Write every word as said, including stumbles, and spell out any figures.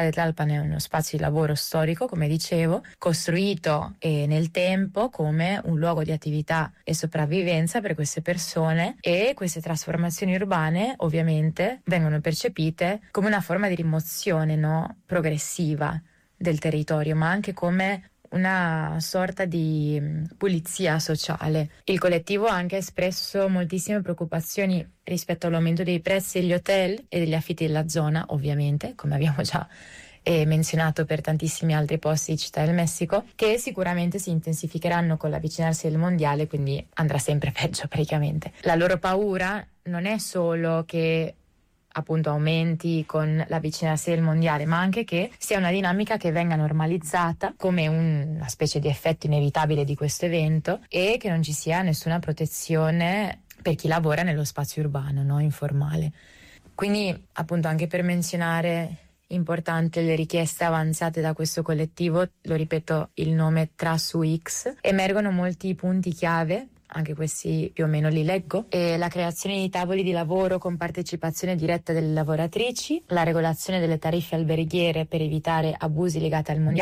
Tlalpan è uno spazio di lavoro storico, come dicevo, costruito eh, nel tempo come un luogo di attività e sopravvivenza per queste persone, e queste trasformazioni urbane ovviamente vengono percepite come una forma di rimozione, no, progressiva del territorio, ma anche come una sorta di pulizia sociale. Il collettivo ha anche espresso moltissime preoccupazioni rispetto all'aumento dei prezzi degli hotel e degli affitti della zona, ovviamente, come abbiamo già eh, menzionato per tantissimi altri posti di Città del Messico, che sicuramente si intensificheranno con l'avvicinarsi del mondiale, quindi andrà sempre peggio praticamente. La loro paura non è solo che appunto aumenti con l'avvicinarsi del mondiale, ma anche che sia una dinamica che venga normalizzata come un, una specie di effetto inevitabile di questo evento, e che non ci sia nessuna protezione per chi lavora nello spazio urbano, no, informale. Quindi appunto, anche per menzionare importante le richieste avanzate da questo collettivo, lo ripeto, il nome Trans U X, emergono molti punti chiave. Anche questi più o meno li leggo: e la creazione di tavoli di lavoro con partecipazione diretta delle lavoratrici, la regolazione delle tariffe alberghiere per evitare abusi legati al mondiale,